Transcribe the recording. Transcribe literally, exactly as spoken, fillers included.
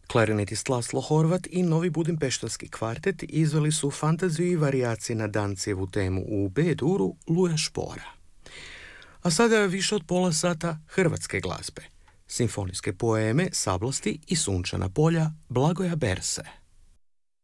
Klarinetist Laslo Horvat i novi budimpeštanski kvartet izveli su fantaziju i varijacije na Dancijevu temu u B-duru Luja Špora. A sada više od pola sata hrvatske glazbe. Simfonijske poeme Sablasti i Sunčana polja Blagoja Berse.